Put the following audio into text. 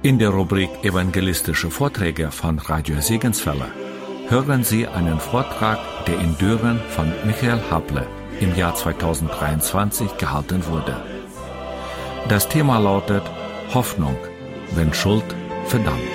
In der Rubrik Evangelistische Vorträge von Radio Segenswelle hören Sie einen Vortrag, der in Düren von Michael Haple im Jahr 2023 gehalten wurde. Das Thema lautet Hoffnung, wenn Schuld verdammt.